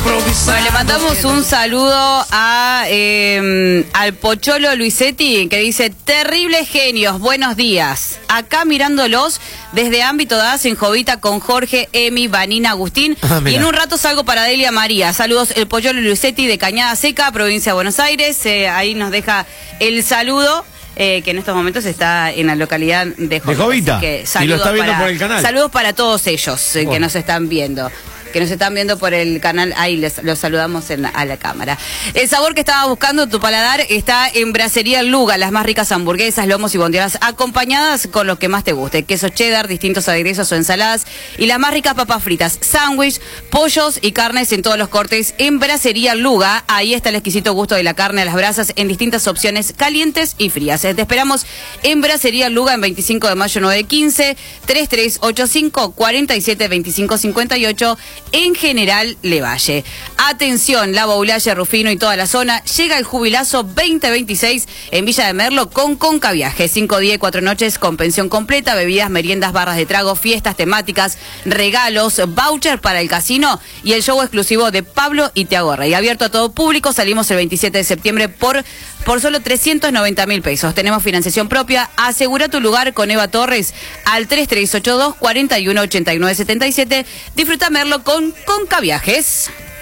Bueno, le mandamos un saludo al Pocholo Luisetti, que dice: terribles genios, buenos días. Acá mirándolos desde Ámbito DAS en Jovita con Jorge, Emi, Vanina, Agustín. Y en un rato salgo para Delia María. Saludos, el Pocholo Luisetti de Cañada Seca, provincia de Buenos Aires. Ahí nos deja el saludo. Que en estos momentos está en la localidad de Jovita. Y lo está viendo por el canal. Saludos para todos ellos que nos están viendo. Que nos están viendo por el canal, ahí los saludamos a la cámara. El sabor que estaba buscando tu paladar está en Brasería El Luga, las más ricas hamburguesas, lomos y bondiolas, acompañadas con lo que más te guste, queso cheddar, distintos aderezos o ensaladas, y las más ricas papas fritas, sándwich, pollos y carnes en todos los cortes en Brasería El Luga. Ahí está el exquisito gusto de la carne a las brasas en distintas opciones calientes y frías. Te esperamos en Brasería El Luga en 25 de mayo 915, 3385 47 25 58. En General Levalle. Atención, La Boulaye, Rufino y toda la zona. Llega el jubilazo 2026 en Villa de Merlo con Conca Viaje. 5 días y 4 noches con pensión completa, bebidas, meriendas, barras de trago, fiestas temáticas, regalos, voucher para el casino y el show exclusivo de Pablo y Tiago Rey. Abierto a todo público, salimos el 27 de septiembre por solo 390.000 pesos. Tenemos financiación propia. Asegura tu lugar con Eva Torres al 3382 41 89 77. Disfruta Merlo con Conca Viajes.